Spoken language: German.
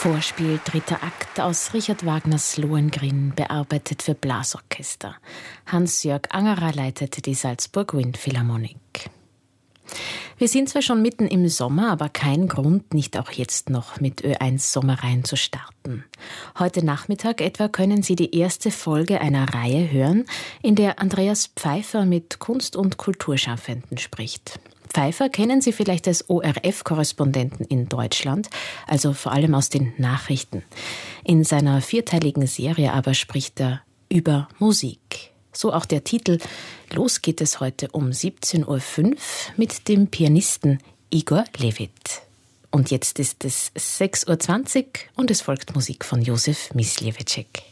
Vorspiel, dritter Akt aus Richard Wagners Lohengrin, bearbeitet für Blasorchester. Hans-Jörg Angerer leitete die Salzburg Wind Philharmonic. Wir sind zwar schon mitten im Sommer, aber kein Grund, nicht auch jetzt noch mit Ö1 Sommerreihen zu starten. Heute Nachmittag etwa können Sie die erste Folge einer Reihe hören, in der Andreas Pfeiffer mit Kunst- und Kulturschaffenden spricht. Pfeiffer kennen Sie vielleicht als ORF-Korrespondenten in Deutschland, also vor allem aus den Nachrichten. In seiner 4-teiligen Serie aber spricht er über Musik. So auch der Titel. Los geht es heute um 17.05 Uhr mit dem Pianisten Igor Levit. Und jetzt ist es 6.20 Uhr und es folgt Musik von Josef Mysliveček.